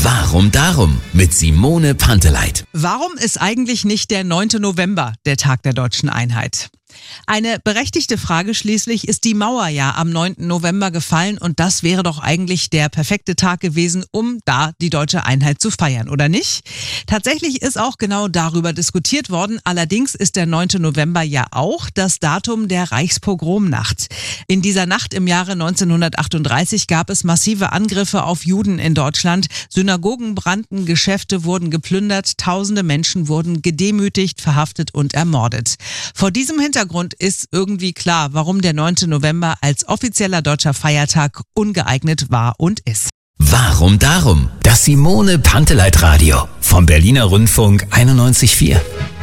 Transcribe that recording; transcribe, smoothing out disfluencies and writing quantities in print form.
Warum darum? Mit Simone Panteleit. Warum ist eigentlich nicht der 9. November der Tag der deutschen Einheit? Eine berechtigte Frage schließlich, ist die Mauer ja am 9. November gefallen und das wäre doch eigentlich der perfekte Tag gewesen, um da die deutsche Einheit zu feiern, oder nicht? Tatsächlich ist auch genau darüber diskutiert worden, allerdings ist der 9. November ja auch das Datum der Reichspogromnacht. In dieser Nacht im Jahre 1938 gab es massive Angriffe auf Juden in Deutschland, Synagogen brannten, Geschäfte wurden geplündert, tausende Menschen wurden gedemütigt, verhaftet und ermordet. Vor diesem Hintergrund ist irgendwie klar, warum der 9. November als offizieller deutscher Feiertag ungeeignet war und ist. Warum darum? Das Simone Panteleit Radio vom Berliner Rundfunk 91,4.